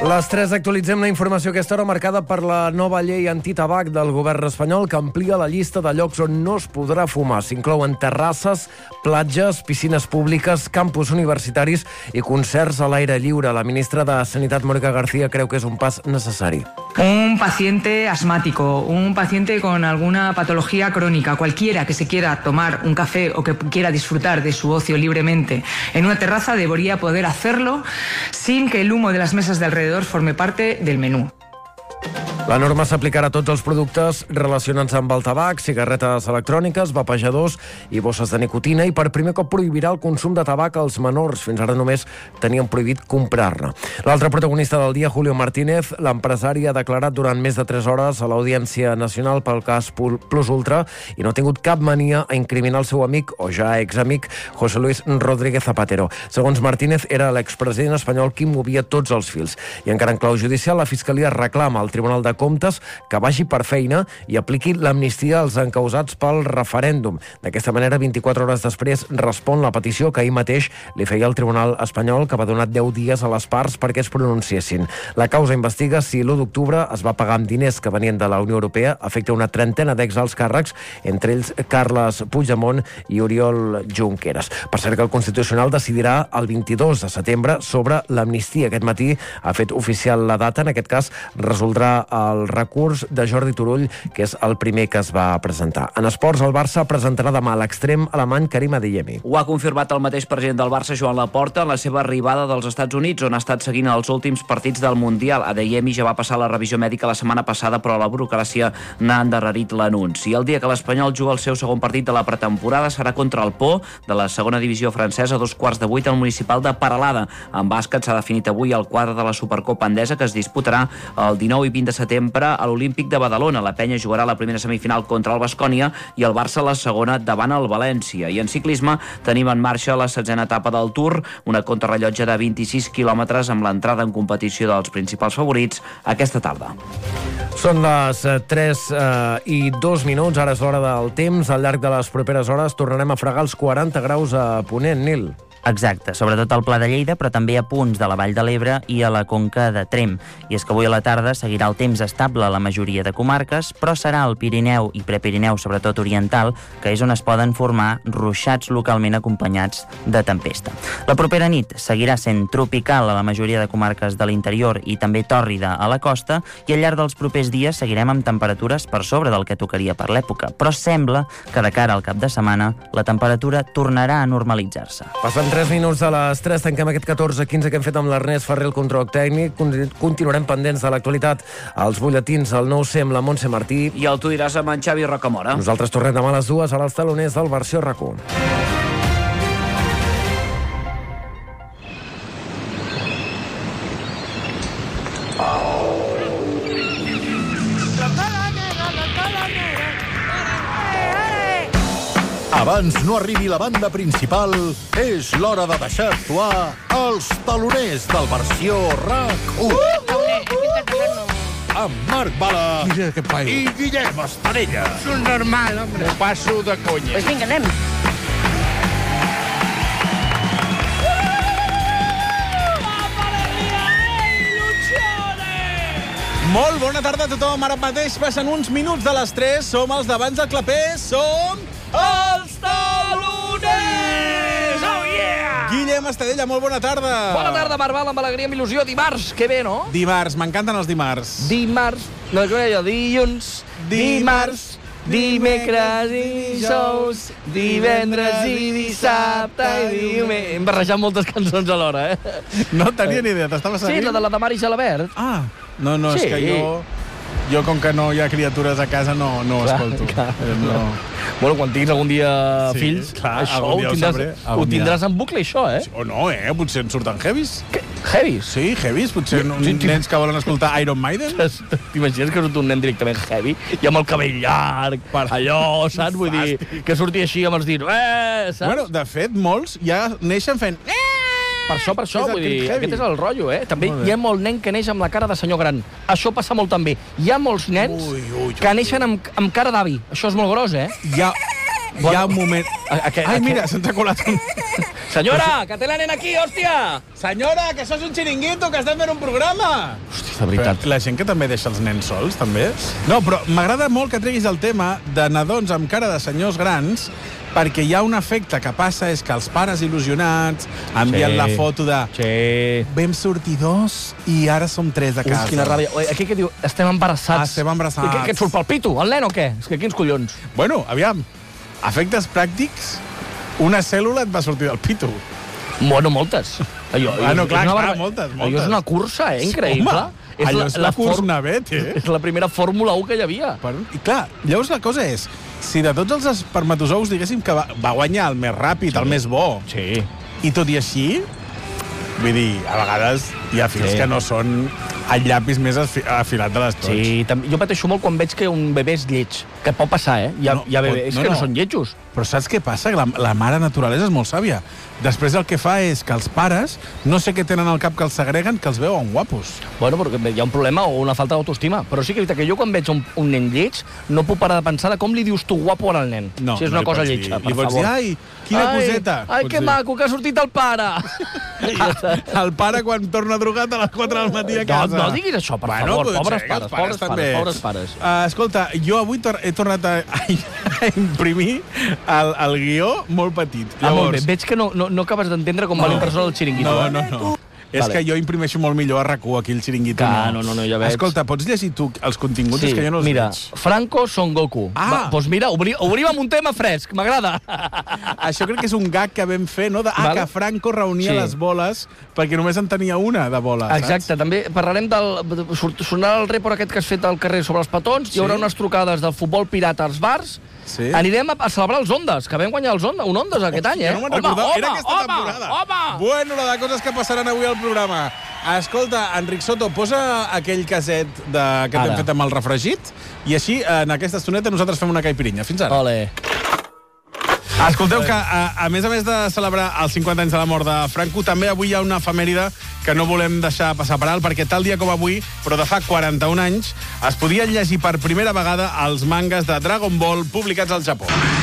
Les 3 actualitzem la informació aquesta hora marcada per la nova llei antitabac del govern espanyol que amplia la llista de llocs on no es podrà fumar. S'inclouen terrasses, platges, piscines públiques, campus universitaris i concerts a l'aire lliure. La ministra de Sanitat, Mónica García, creu que és un pas necessari. Un paciente asmático, un paciente con alguna patología crónica, cualquiera que se quiera tomar un café o que quiera disfrutar de su ocio libremente en una terraza debería poder hacerlo sin que el humo de las mesas de alrededor forme parte del menú. La norma s'aplicarà a tots els productes relacionats amb el tabac, cigarretes electròniques, vapejadors i bosses de nicotina, i per primer cop prohibirà el consum de tabac als menors. Fins ara només tenien prohibit comprar-ne. L'altre protagonista del dia, Julio Martínez, l'empresari, ha declarat durant més de 3 hores a l'Audiència Nacional pel cas Plus Ultra i no ha tingut cap mania a incriminar el seu amic, o ja examic, José Luis Rodríguez Zapatero. Segons Martínez, era l'expresident espanyol qui movia tots els fils. I encara en clau judicial, la Fiscalia reclama al Tribunal de Comptes que vagi per feina i apliqui l'amnistia als encausats pel referèndum. D'aquesta manera, 24 hores després, respon la petició que ahir mateix li feia el Tribunal espanyol, que va donar 10 dies a les parts perquè es pronunciessin. La causa investiga si l'1 d'octubre es va pagar amb diners que venien de la Unió Europea, afecta una trentena d'exalts càrrecs, entre ells Carles Puigdemont i Oriol Junqueras. Per cert que el Constitucional decidirà el 22 de setembre sobre l'amnistia. Aquest matí ha fet oficial la data. En aquest cas, resoldrà el recurs de Jordi Turull, que és el primer que es va presentar. En esports, el Barça presentarà demà l'extrem alemany Karim Adeyemi. Ho ha confirmat el mateix president del Barça, Joan Laporta, en la seva arribada dels Estats Units, on ha estat seguint els últims partits del Mundial. Adeyemi ja va passar la revisió mèdica la setmana passada, però la burocràcia n'ha endarrerit l'anunci. El dia que l'Espanyol juga el seu segon partit de la pretemporada serà contra el Po, de la segona divisió francesa, a 7:15 al municipal de Peralada. En bàsquet s'ha definit avui el quadre de la Supercopa Endesa, que es disputarà el 19 i 20 de setembre a l'Olímpic de Badalona. La Penya jugarà la primera semifinal contra el Baskonia i el Barça la segona davant el València. I en ciclisme tenim en marxa la 7a etapa del Tour, una contrarellotge de 26 quilòmetres amb l'entrada en competició dels principals favorits aquesta tarda. Són les 3:02, ara és l'hora del temps. Al llarg de les properes hores tornarem a fregar els 40 graus a Ponent, Nil. Exacte, sobretot al Pla de Lleida, però també a punts de la Vall de l'Ebre i a la Conca de Tremp. I és que avui a la tarda seguirà el temps estable a la majoria de comarques, però serà el Pirineu i Prepirineu, sobretot oriental, que és on es poden formar ruixats localment acompanyats de tempesta. La propera nit seguirà sent tropical a la majoria de comarques de l'interior i també tòrrida a la costa, i al llarg dels propers dies seguirem amb temperatures per sobre del que tocaria per l'època, però sembla que de cara al cap de setmana la temperatura tornarà a normalitzar-se. Passant 3 minuts de les 3, tanquem aquest 14-15 que hem fet amb l'Ernest Ferrer, el control tècnic. Continuarem pendents de l'actualitat als butlletins, el 9C amb la Montse Martí. I el Tu diràs amb en Xavi Rocamora. Nosaltres tornem demà a les 2 a les taloners del Versió RAC1. Abans no arribi la banda principal, és l'hora de deixar actuar els taloners del Versió RAC1. Amb Marc Bala i Guillem Estarella. És un normal, hombre. Ho passo de conya. Pues vinga, anem. Molt bona tarda a tothom. Ara mateix passen uns minuts de les 3. Som els d'abans del claper. Som els taloners! Oh, yeah! Guillem Estadella, molt bona tarda. Bona tarda, Marval, amb alegria, amb il·lusió. Dimarts, que bé, no? Dimarts, m'encanten els dimarts. Dimarts, no és allò, dilluns, dimarts, dimecres i dijous, divendres i dissabte i diumenge. Hem barrejat moltes cançons alhora, eh? No tenia ni idea, t'estava seguint? Sí, la de Mari Gelabert. Ah, no, sí. És que jo com que no hi ha criatures a casa, no escolto. No. Bueno, quan tinguis algun dia fills, clar, això ho tindràs en bucle, això, eh? O no, potser en surten heavies. Heavies? Sí, heavies. Potser nens que volen escoltar Iron Maiden. T'imagines que surt un nen directament heavy i amb el cabell llarg, allò, saps? Vull dir, que surti així amb els dits, saps? Bueno, de fet, molts ja neixen fent... Per això, vull dir, aquest és el rotllo, eh? També hi ha molt nen que neix amb la cara de senyor gran. Això passa molt també. Hi ha molts nens que neixen amb cara d'avi. Això és molt gros, eh? hi ha un moment... Ai, mira, se'ns ha colat un... Senyora, que té la nena aquí, hòstia! Senyora, que això és un xiringuito, que estem fent un programa! Hòstia, de veritat. Però la gent que també deixa els nens sols, també. No, però m'agrada molt que treguis el tema de nadons amb cara de senyors grans, perquè hi ha un efecte que passa, és que els pares il·lusionats envien la foto de... Vam sortir 2 i ara som 3 a casa. Quina ràbia. Aquí què diu? Estem embarassats. Estem embarassats. I què et surt pel pito? El nen o què? És que quins collons? Bueno, aviam, efectes pràctics, una cèl·lula et va sortir del pito. Bueno, moltes. Clar, moltes. Allò és una cursa, increïble. Home, allò és la curs navet, És la primera Fórmula 1 que hi havia. I clar, llavors la cosa és, si de tots els espermatozous diguéssim que va guanyar el més ràpid, el més bo, i tot i així, vull dir, a vegades hi ha fills que no són el llapis més afilat de les tots. Sí, jo pateixo molt quan veig que un bebè és lleig. Que pot passar, Hi ha bebès que no són lletjos. Però saps què passa? Que la mare naturalesa és molt sàvia. Després el que fa és que els pares no sé què tenen al cap que els segreguen, que els veuen guapos. Bueno, perquè hi ha un problema o una falta d'autoestima. Però sí que és veritat que jo quan veig un nen lleig no puc parar de pensar de com li dius tu guapo al nen. No, si és una cosa lletja, per favor. Li pots dir, ai, quina coseta. Ai, que maco, que ha sortit el pare. El pare quan torna drogat a les 4 del matí a casa. No diguis això, per favor. Pobres pares. Escolta, jo avui he tornat a imprimir el guió molt petit. Molt bé. Veig que no acabes d'entendre com va l'impressora del xiringuito. No. És que jo imprimeixo molt millor a RAC1 aquí el xiringuito. No, ja veig. Escolta, pots llegir tu els continguts? És que jo no els mira, veig. Franco Son Goku. Doncs mira, obrim amb un tema fresc, m'agrada. Això crec que és un gag que vam fer, no? Que Franco reunia les boles perquè només en tenia una de bola, saps? Exacte, també parlarem sonarà el report aquest que has fet al carrer sobre els petons, hi haurà unes trucades del futbol pirata als bars. Anirem a celebrar els Ondas, que vam guanyar un Ondas aquest any, No me'n recordava, era aquesta temporada. Bueno, la de coses que passaran avui al programa. Escolta, Enric Soto, posa aquell caset que t'hem fet amb el refregit i així, en aquesta estoneta, nosaltres fem una caipirinha. Fins ara. Ole. Escolteu que, a més de celebrar els 50 anys de la mort de Franco, també avui hi ha una efemèride que no volem deixar passar per alt, perquè tal dia com avui, però de fa 41 anys, es podien llegir per primera vegada els mangas de Dragon Ball publicats al Japó.